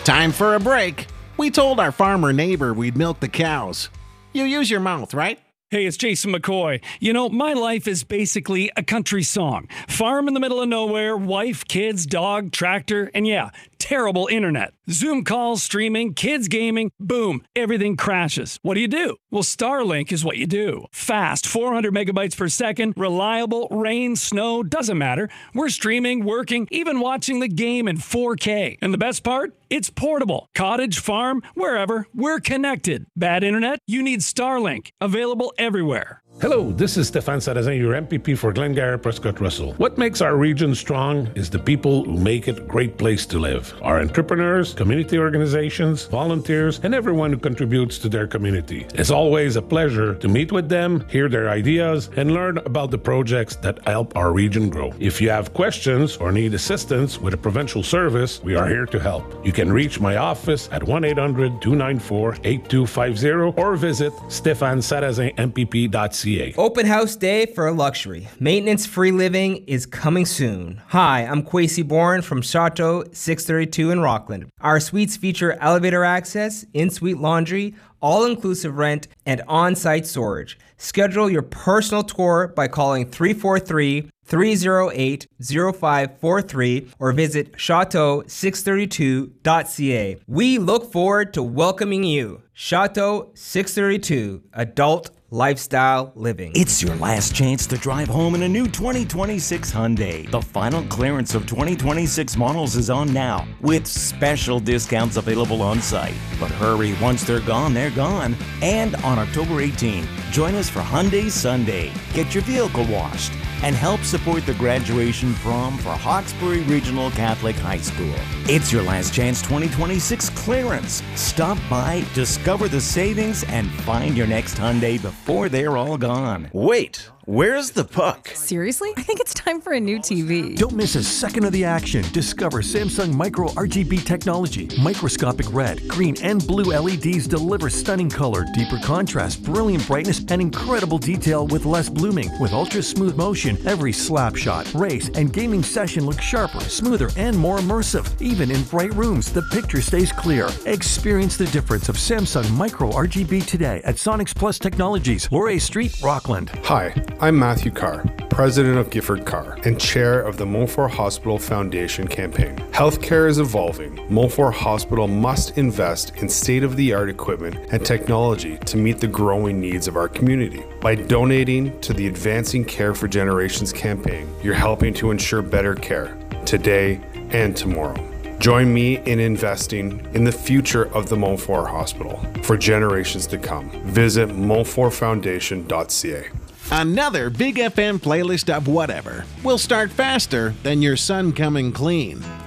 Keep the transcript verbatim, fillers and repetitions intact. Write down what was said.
Time for a break. We told our farmer neighbor we'd milk the cows. You use your mouth, right? Hey, it's Jason McCoy. You know, my life is basically a country song. Farm in the middle of nowhere, wife, kids, dog, tractor, and yeah, terrible internet. Zoom calls, streaming, kids gaming, boom, everything crashes. What do you do? Well, Starlink is what you do. Fast, four hundred megabytes per second, reliable, rain, snow, doesn't matter. We're streaming, working, even watching the game in four K. And the best part? It's portable. Cottage, farm, wherever, we're connected. Bad internet? You need Starlink. Available everywhere. Hello, this is Stéphane Sarrazin, your M P P for Glengarry Prescott Russell. What makes our region strong is the people who make it a great place to live. Our entrepreneurs, community organizations, volunteers, and everyone who contributes to their community. It's always a pleasure to meet with them, hear their ideas, and learn about the projects that help our region grow. If you have questions or need assistance with a provincial service, we are here to help. You can reach my office at one eight hundred two nine four eight two five zero or visit stephane sarrazin m p p dot c a. Open house day for luxury. Maintenance-free living is coming soon. Hi, I'm Kwesi Bourne from Chateau six thirty-two in Rockland. Our suites feature elevator access, in-suite laundry, all-inclusive rent, and on-site storage. Schedule your personal tour by calling three four three, three oh eight, oh five four three or visit chateau six thirty-two dot c a. We look forward to welcoming you. Chateau six thirty-two, adult lifestyle living. It's your last chance to drive home in a new twenty twenty-six Hyundai. The final clearance of twenty twenty-six models is on now, with special discounts available on site. But hurry, once they're gone, they're gone. And on October eighteenth, join us for Hyundai Sunday. Get your vehicle washed and help support the graduation prom for Hawkesbury Regional Catholic High School. It's your last chance twenty twenty-six clearance. Stop by, discover the savings, and find your next Hyundai before they're all gone. Wait, where's the puck? Seriously? I think it's time for a new T V. Don't miss a second of the action. Discover Samsung Micro R G B technology. Microscopic red, green, and blue L E Ds deliver stunning color, deeper contrast, brilliant brightness, and incredible detail with less blooming. With ultra smooth motion, every slap shot, race, and gaming session looks sharper, smoother, and more immersive. Even in bright rooms, the picture stays clear. Experience the difference of Samsung Micro R G B today at Sonics Plus Technologies, Laurier Street, Rockland. Hi, I'm Matthew Carr, President of Gifford Carr and Chair of the Montfort Hospital Foundation campaign. Healthcare is evolving. Montfort Hospital must invest in state-of-the-art equipment and technology to meet the growing needs of our community. By donating to the Advancing Care for Generations campaign, you're helping to ensure better care today and tomorrow. Join me in investing in the future of the Montfort Hospital for generations to come. Visit montfort foundation dot c a. Another Big F M playlist of whatever will start faster than your son coming clean.